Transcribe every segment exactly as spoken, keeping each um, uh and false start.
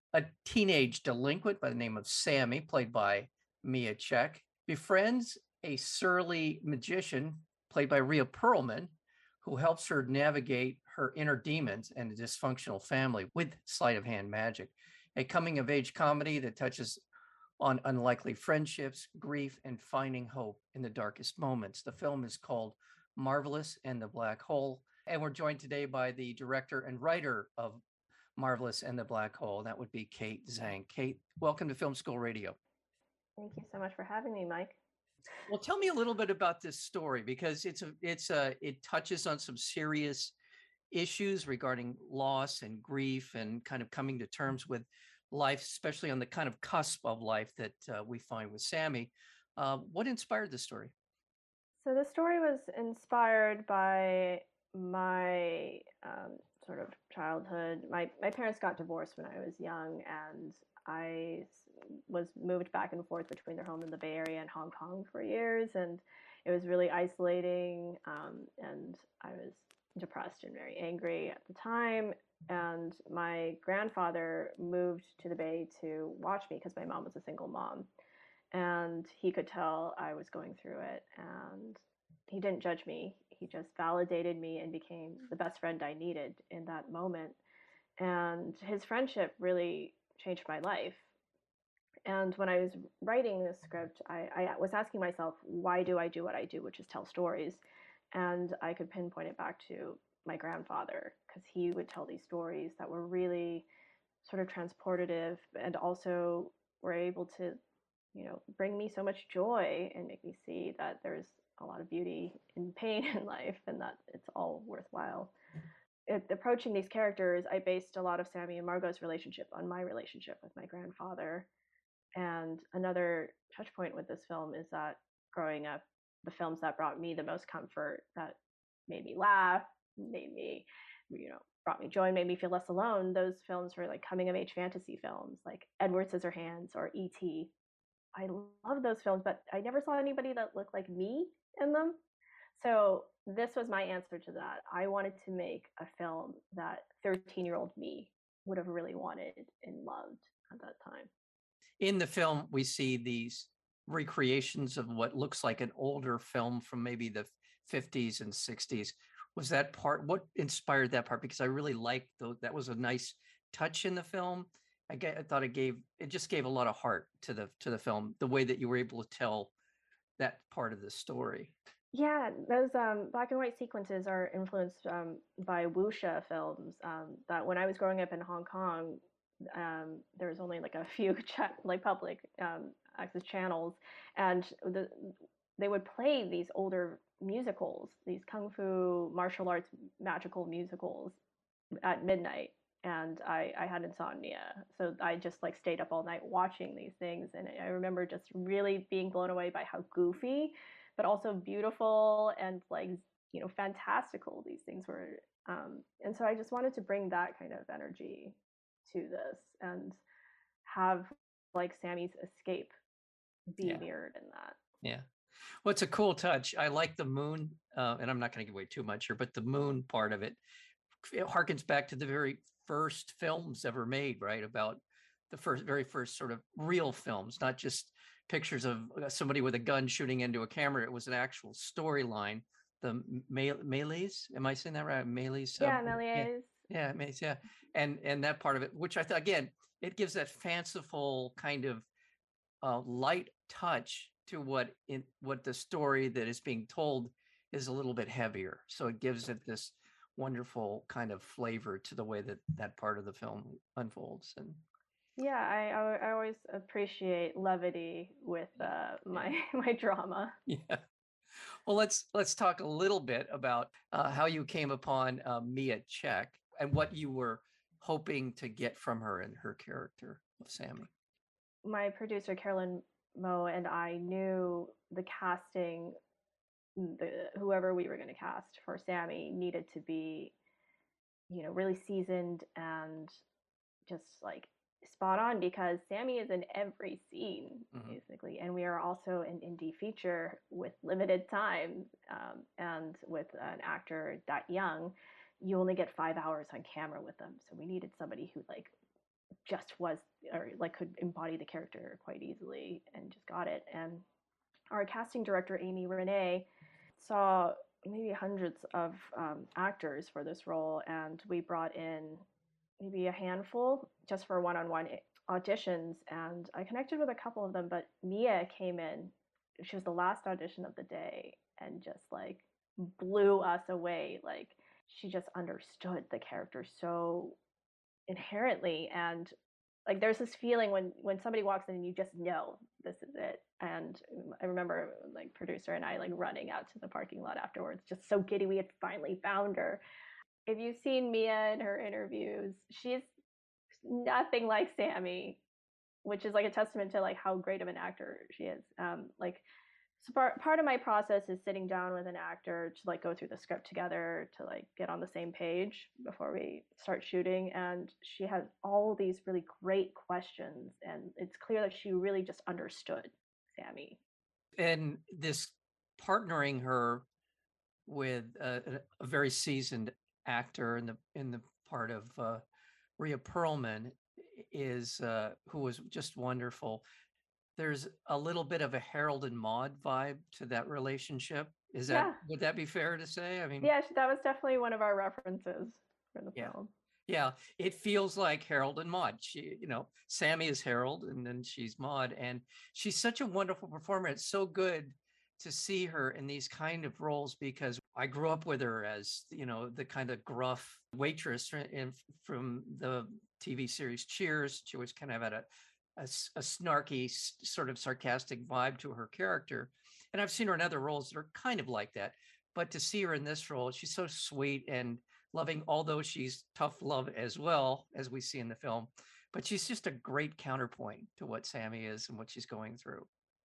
A teenage delinquent by the name of Sammy, played by Mia Czech, befriends a surly magician played by Rhea Perlman, who helps her navigate her inner demons and a dysfunctional family with sleight of hand magic. A coming of age comedy that touches on unlikely friendships, grief, and finding hope in the darkest moments. The film is called Marvelous and the Black Hole. And we're joined today by the director and writer of Marvelous and the Black Hole. That would be Kate Zhang. Kate, welcome to Film School Radio. Thank you so much for having me, Mike. Well, tell me a little bit about this story because it's a it's a it touches on some serious issues regarding loss and grief and kind of coming to terms with life, especially on the kind of cusp of life that uh, we find with Sammy. Uh, what inspired the story? So the story was inspired by my um, sort of childhood. My my parents got divorced when I was young, and I was moved back and forth between their home in the Bay Area and Hong Kong for years, and it was really isolating. Um, and I was depressed and very angry at the time. And my grandfather moved to the Bay to watch me because my mom was a single mom, and he could tell I was going through it, and he didn't judge me. He just validated me and became the best friend I needed in that moment. And his friendship really changed my life. And when I was writing this script, I, I was asking myself, why do I do what I do, which is tell stories? And I could pinpoint it back to my grandfather, because he would tell these stories that were really sort of transportative, and also were able to, you know, bring me so much joy and make me see that there's a lot of beauty in pain in life, and that it's all worthwhile. It, approaching these characters, I based a lot of Sammy and Margot's relationship on my relationship with my grandfather. And another touch point with this film is that growing up, the films that brought me the most comfort, that made me laugh, made me, you know, brought me joy, made me feel less alone, those films were like coming of age fantasy films like Edward Scissorhands or E T. I love those films, but I never saw anybody that looked like me in them. So this was my answer to that. I wanted to make a film that thirteen year old me would have really wanted and loved at that time. In the film, we see these recreations of what looks like an older film from maybe the fifties and sixties. Was that part, what inspired that part? Because I really liked those. That was a nice touch in the film. I, get, I thought it gave, it just gave a lot of heart to the to the film, the way that you were able to tell that part of the story. Yeah, those um, black and white sequences are influenced um, by wuxia films. Um, that when I was growing up in Hong Kong, um, there was only like a few cha- like public um, access channels, and the, they would play these older musicals, these kung fu martial arts magical musicals at midnight. And I, I had insomnia, so I just like stayed up all night watching these things. And I remember just really being blown away by how goofy but also beautiful and like, you know, fantastical these things were. Um, and so I just wanted to bring that kind of energy to this, and have like Sammy's escape be Yeah. mirrored in that. Yeah. Well, it's a cool touch. I like the moon, uh, and I'm not going to give away too much here, but the moon part of it, it harkens back to the very first films ever made, right? About the first, very first sort of real films, not just pictures of uh, somebody with a gun shooting into a camera. It was an actual storyline. The Melees, am I saying that right? Melees, uh, Yeah, yeah, Méliès. yeah, Melees, yeah, and and that part of it, which I thought again, it gives that fanciful kind of uh, light touch to what in what the story that is being told is a little bit heavier. So it gives it this wonderful kind of flavor to the way that that part of the film unfolds. And Yeah, I, I always appreciate levity with yeah, uh, yeah, my my drama. yeah. Well, let's let's talk a little bit about uh, how you came upon uh, Mia Czech and what you were hoping to get from her and her character of Sammy. My producer Carolyn Moe and I knew the casting, the whoever we were going to cast for Sammy needed to be, you know, really seasoned and just like spot on, because Sammy is in every scene Mm-hmm. basically, and we are also an indie feature with limited time, um, and with an actor that young, you only get five hours on camera with them, so we needed somebody who like just was, or like could embody the character quite easily and just got it. And our casting director, Amy Renee, saw maybe hundreds of um, actors for this role, and we brought in maybe a handful just for one-on-one auditions. And I connected with a couple of them, but Mia came in. She was the last audition of the day and just like blew us away. Like she just understood the character so inherently, and like there's this feeling when when somebody walks in and you just know this is it. And I remember like producer and I like running out to the parking lot afterwards just so giddy we had finally found her. If you've seen Mia in her interviews, she's nothing like Sammy, which is like a testament to like how great of an actor she is. Um like so part, part of my process is sitting down with an actor to like go through the script together to like get on the same page before we start shooting. And she had all these really great questions, and it's clear that she really just understood Sammy. And this partnering her with a, a very seasoned actor in the in the part of uh, Rhea Perlman is uh, who was just wonderful. There's a little bit of a Harold and Maude vibe to that relationship. Is that Yeah, would that be fair to say? I mean, yeah, that was definitely one of our references for the yeah. film. Yeah, it feels like Harold and Maude. She, you know, Sammy is Harold and then she's Maude. And she's such a wonderful performer. It's so good to see her in these kind of roles because I grew up with her as, you know, the kind of gruff waitress in, from the T V series Cheers. She was kind of at a, a, a snarky, sort of sarcastic vibe to her character. And I've seen her in other roles that are kind of like that. But to see her in this role, she's so sweet and loving, although she's tough love as well, as we see in the film. But she's just a great counterpoint to what Sammy is and what she's going through.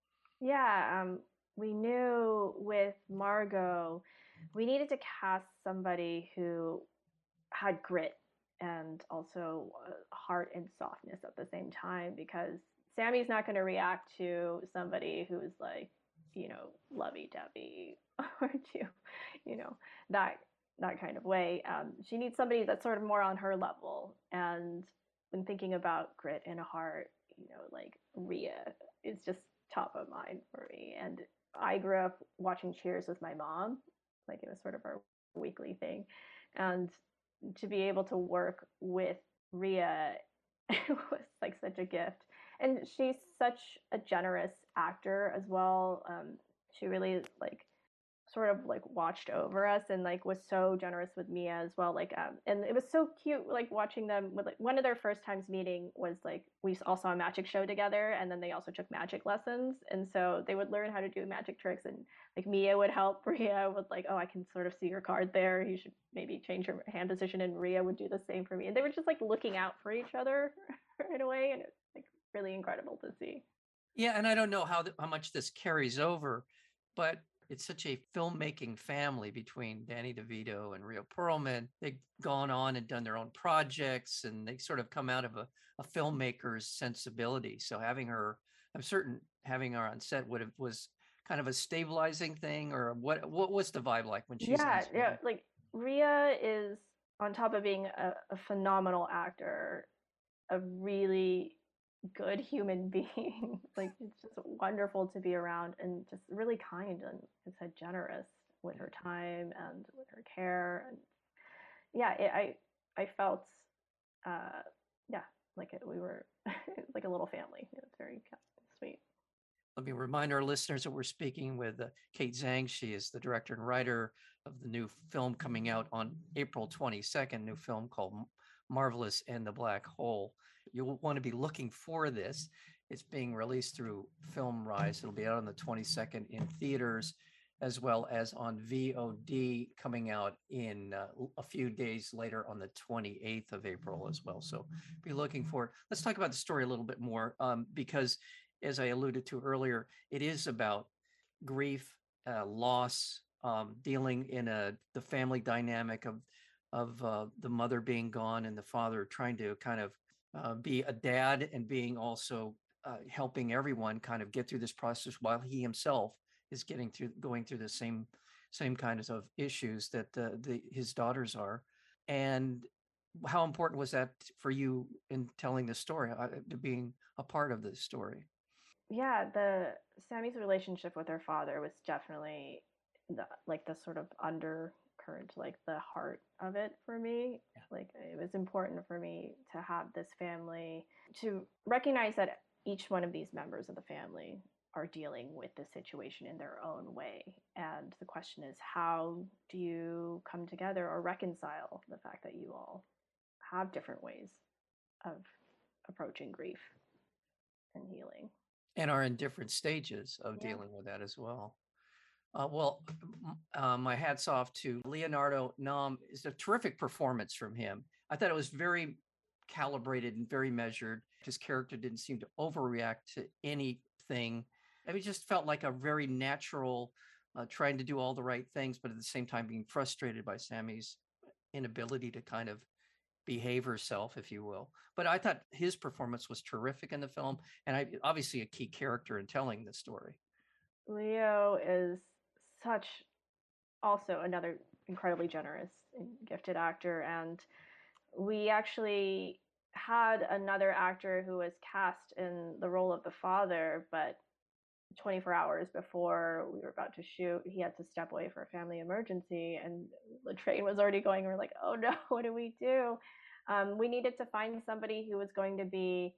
Yeah, um, we knew with Margot, we needed to cast somebody who had grit and also uh, heart and softness at the same time, because Sammy's not going to react to somebody who's like, you know, lovey-dovey or to, you know, that that kind of way. Um, she needs somebody that's sort of more on her level. And when thinking about grit and heart, you know, like Rhea is just top of mind for me. And I grew up watching Cheers with my mom, like it was sort of our weekly thing. And to be able to work with Rhea was like such a gift. And she's such a generous actor as well. Um, she really like sort of like watched over us and like was so generous with Mia as well. Like, um, and it was so cute, like watching them with like one of their first times meeting was like we all saw a magic show together, and then they also took magic lessons, and so they would learn how to do magic tricks, and like Mia would help Rhea with like, oh, I can sort of see your card there. You should maybe change your hand position, and Rhea would do the same for me, and they were just like looking out for each other in a way, and it's like really incredible to see. Yeah, and I don't know how th- how much this carries over, but it's such a filmmaking family between Danny DeVito and Rhea Perlman. They've gone on and done their own projects, and they sort of come out of a, a filmmaker's sensibility. So having her, I'm certain having her on set would have was kind of a stabilizing thing, or what? What was the vibe like when she's on Yeah, yeah, screen? like Rhea is on top of being a, a phenomenal actor, a really good human being. Like it's just wonderful to be around, and just really kind, and as I said, generous with her time and with her care. And yeah, it, I I felt uh yeah, like it, we were like a little family. It was very sweet. Let me remind our listeners that we're speaking with uh, Kate Zhang. She is the director and writer of the new film coming out on April twenty-second, new film called Marvelous and the Black Hole. You'll want to be looking for this. It's being released through Film Rise. It'll be out on the twenty-second in theaters, as well as on V O D coming out in uh, a few days later on the twenty-eighth of April as well. So be looking for it. Let's talk about the story a little bit more um, because as I alluded to earlier, it is about grief, uh, loss, um, dealing in a the family dynamic of of uh, the mother being gone and the father trying to kind of uh, be a dad and being also uh, helping everyone kind of get through this process while he himself is getting through going through the same same kinds of issues that the, the his daughters are. And How important was that for you in telling the story, uh, to being a part of this story? Yeah, the Sammy's relationship with her father was definitely the like the sort of undercurrent, like the heart of it for me. Yeah. Like it was important for me to have this family to recognize that each one of these members of the family are dealing with the situation in their own way. And the question is, how do you come together or reconcile the fact that you all have different ways of approaching grief and healing? And are in different stages of Yeah. dealing with that as well. Uh, well, m- uh, my hats off to Leonardo Nam. It's a terrific performance from him. I thought it was very calibrated and very measured. His character didn't seem to overreact to anything. I mean, it just felt like a very natural, uh, trying to do all the right things, but at the same time being frustrated by Sammy's inability to kind of behave herself, if you will. But I thought his performance was terrific in the film, and I obviously a key character in telling the story. Leo is such also another incredibly generous and gifted actor. And we actually had another actor who was cast in the role of the father, but twenty-four hours before we were about to shoot, he had to step away for a family emergency, and the train was already going. We we're like, oh no, what do we do? Um, we needed to find somebody who was going to be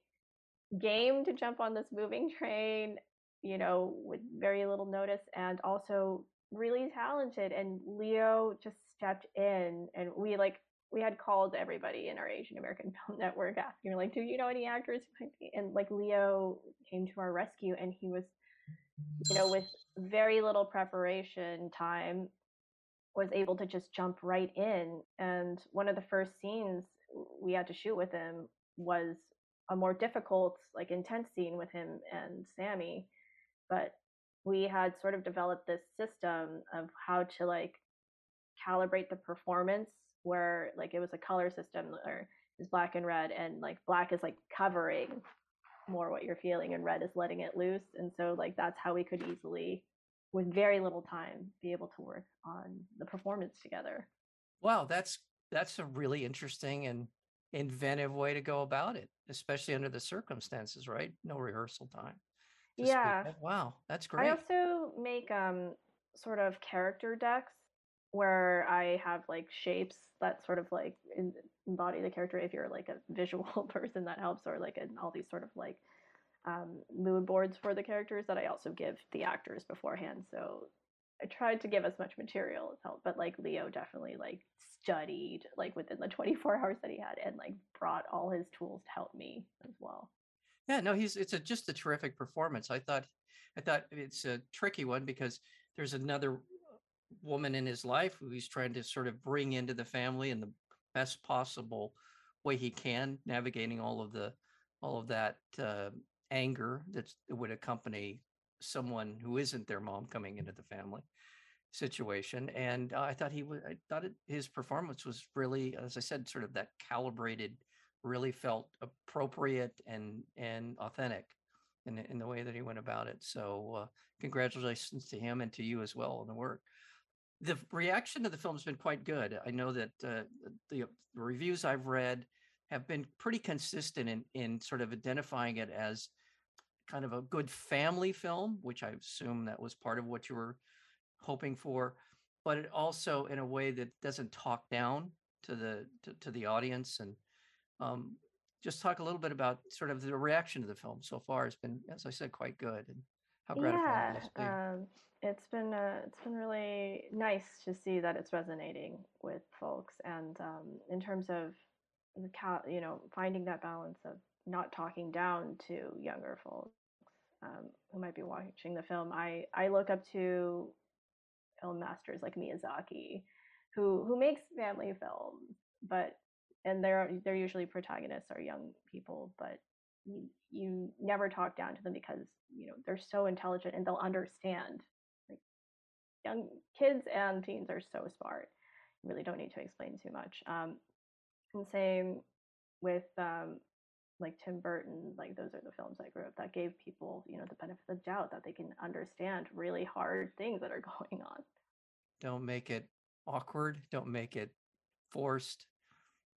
game to jump on this moving train, you know, with very little notice, and also really talented. And Leo just stepped in, and we like we had called everybody in our Asian American Film Network asking, like, do you know any actors who might be? And like Leo came to our rescue, and he was, you know, with very little preparation time, was able to just jump right in. And one of the first scenes we had to shoot with him was a more difficult, like intense scene with him and Sammy. But we had sort of developed this system of how to like calibrate the performance, where like it was a color system or is black and red, and like black is like covering more what you're feeling and red is letting it loose. And so like that's how we could easily, with very little time, be able to work on the performance together. Wow, that's that's a really interesting and inventive way to go about it, especially under the circumstances, right? No rehearsal time to speak Yeah. of. Wow, that's I great. also make um sort of character decks where I have like shapes that sort of like embody the character. If you're like a visual person, that helps, or like an, all these sort of like um, mood boards for the characters that I also give the actors beforehand. So I tried to give as much material as help, but like Leo definitely like studied like within the twenty-four hours that he had, and like brought all his tools to help me as well. Yeah, no, he's it's a just a terrific performance. I thought I thought it's a tricky one because there's another woman in his life who he's trying to sort of bring into the family in the best possible way he can, navigating all of the all of that uh, anger that's, that would accompany someone who isn't their mom coming into the family situation. And uh, I thought he was, I thought it, his performance was really, as I said, sort of that calibrated, really felt appropriate and and authentic in, in the way that he went about it. So uh, congratulations to him and to you as well on the work. The reaction to the film has been quite good. I know that uh, the, the reviews I've read have been pretty consistent in in sort of identifying it as kind of a good family film, which I assume that was part of what you were hoping for, but it also in a way that doesn't talk down to the to, to the audience. And um, just talk a little bit about sort of the reaction to the film so far has been, as I said, quite good, and how gratifying it Yeah, must be. um, it's been uh, it's been really nice to see that it's resonating with folks, and um, in terms of the cal- you know, finding that balance of not talking down to younger folks um, who might be watching the film. I I look up to film masters like Miyazaki, who who makes family films, but and they're they're usually protagonists are young people, but you, you never talk down to them because you know they're so intelligent and they'll understand. Like young kids and teens are so smart. You really don't need to explain too much. Um, and same with um, like Tim Burton, like those are the films I grew up that gave people, you know, the benefit of the doubt that they can understand really hard things that are going on. Don't make it awkward. Don't make it forced.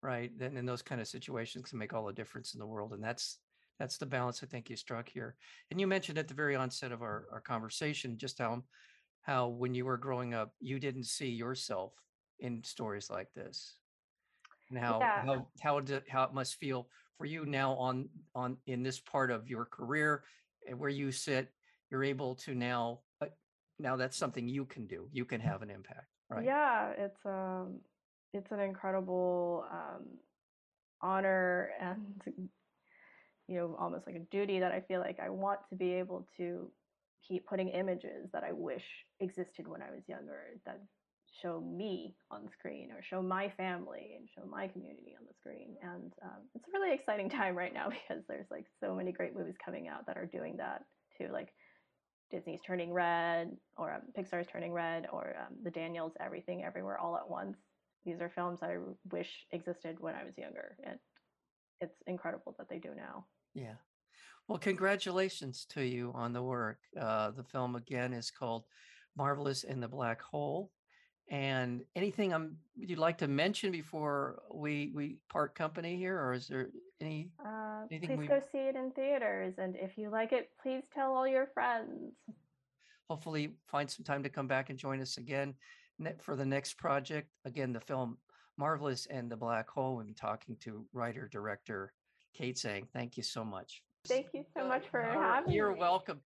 right? Then in those kind of situations can make all the difference in the world. And that's that's the balance I think you struck here. And you mentioned at the very onset of our, our conversation just how how when you were growing up, you didn't see yourself in stories like this. And how Yeah, how how did how it must feel for you now on on in this part of your career and where you sit, you're able to now uh, now that's something you can do. You can have an impact, right? yeah, it's um, it's an incredible um, honor and you know almost like a duty that I feel like I want to be able to keep putting images that I wish existed when I was younger that show me on screen or show my family and show my community on the screen. And um, it's a really exciting time right now because there's like so many great movies coming out that are doing that too, like Disney's Turning Red or um, Pixar's Turning Red or um, the Daniels Everything Everywhere All at Once. These are films I wish existed when I was younger, and it's incredible that they do now. Yeah. Well, congratulations to you on the work. Uh, the film again is called Marvelous in the Black Hole. And anything um you'd like to mention before we we part company here, or is there any Uh, anything please we go see it in theaters, and if you like it, please tell all your friends. hopefully find some time to come back and join us again ne- for the next project? Again, the film Marvelous and the Black Hole. We'll be talking to writer director Kate Zhang. Thank you so much. Thank you so much for You're, having you're me. welcome.